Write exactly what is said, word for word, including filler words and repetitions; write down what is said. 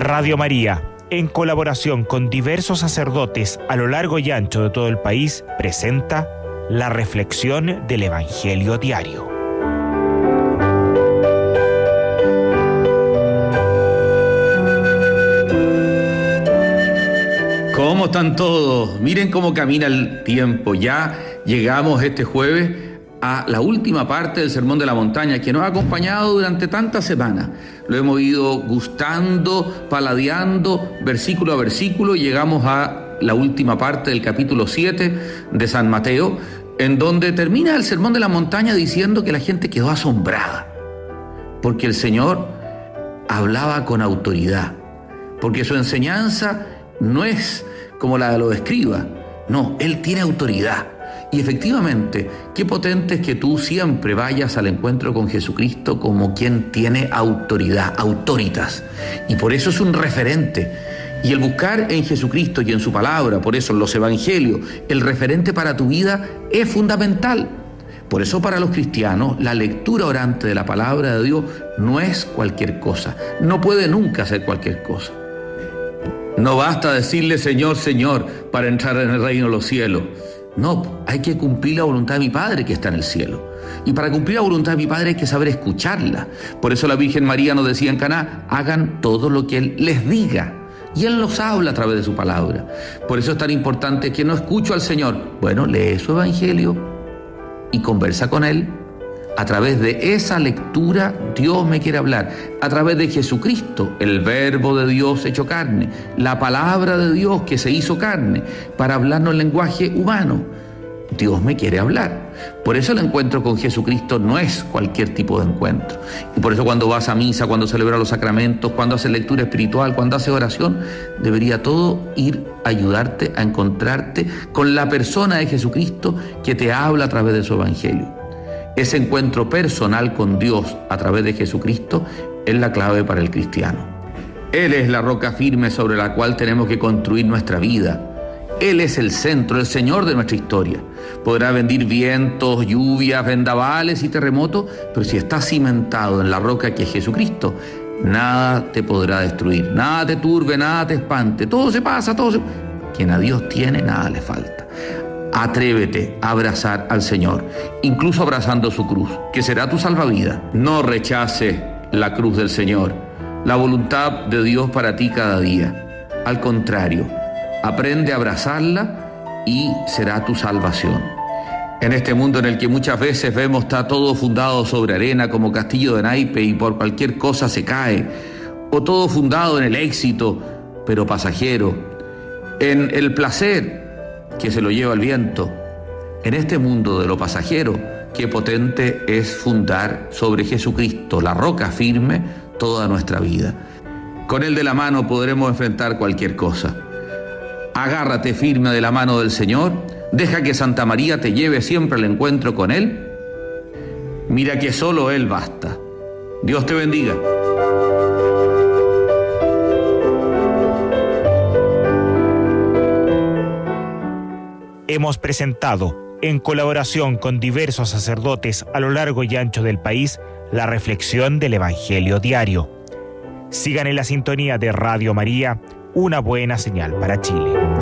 Radio María, en colaboración con diversos sacerdotes a lo largo y ancho de todo el país, presenta la reflexión del Evangelio Diario. ¿Cómo están todos? Miren cómo camina el tiempo. Ya llegamos este jueves a la última parte del Sermón de la Montaña, que nos ha acompañado durante tantas semanas. Lo hemos ido gustando, paladeando, versículo a versículo, y llegamos a la última parte del capítulo siete de San Mateo, en donde termina el Sermón de la Montaña diciendo que la gente quedó asombrada, porque el Señor hablaba con autoridad, porque su enseñanza no es como la de los escribas, no, Él tiene autoridad. Y efectivamente, qué potente es que tú siempre vayas al encuentro con Jesucristo como quien tiene autoridad, autoritas. Y por eso es un referente. Y el buscar en Jesucristo y en su palabra, por eso en los evangelios, el referente para tu vida es fundamental. Por eso para los cristianos, la lectura orante de la palabra de Dios no es cualquier cosa. No puede nunca ser cualquier cosa. No basta decirle Señor, Señor, para entrar en el reino de los cielos. No, hay que cumplir la voluntad de mi Padre que está en el cielo. Y para cumplir la voluntad de mi Padre hay que saber escucharla. Por eso la Virgen María nos decía en Caná, hagan todo lo que Él les diga. Y Él nos habla a través de su palabra. Por eso es tan importante que no escucho al Señor. Bueno, lee su evangelio y conversa con Él. A través de esa lectura Dios me quiere hablar. A través de Jesucristo, el verbo de Dios hecho carne, la palabra de Dios que se hizo carne, para hablarnos en lenguaje humano. Dios me quiere hablar. Por eso el encuentro con Jesucristo no es cualquier tipo de encuentro. Y por eso cuando vas a misa, cuando celebras los sacramentos, cuando haces lectura espiritual, cuando haces oración, debería todo ir a ayudarte a encontrarte con la persona de Jesucristo que te habla a través de su evangelio. Ese encuentro personal con Dios a través de Jesucristo es la clave para el cristiano. Él es la roca firme sobre la cual tenemos que construir nuestra vida. Él es el centro, el Señor de nuestra historia. Podrá venir vientos, lluvias, vendavales y terremotos, pero si estás cimentado en la roca que es Jesucristo, nada te podrá destruir, nada te turbe, nada te espante. Todo se pasa, todo se... Quien a Dios tiene, nada le falta. Atrévete a abrazar al Señor, incluso abrazando su cruz, que será tu salvavidas. No rechaces la cruz del Señor, la voluntad de Dios para ti cada día. Al contrario, aprende a abrazarla y será tu salvación. En este mundo en el que muchas veces vemos está todo fundado sobre arena como castillo de naipe y por cualquier cosa se cae, o todo fundado en el éxito, pero pasajero, en el placer que se lo lleva el viento. En este mundo de lo pasajero, qué potente es fundar sobre Jesucristo, la roca firme, toda nuestra vida. Con Él de la mano podremos enfrentar cualquier cosa. Agárrate firme de la mano del Señor, deja que Santa María te lleve siempre al encuentro con Él. Mira que solo Él basta. Dios te bendiga. Hemos presentado, en colaboración con diversos sacerdotes a lo largo y ancho del país, la reflexión del Evangelio Diario. Sigan en la sintonía de Radio María, una buena señal para Chile.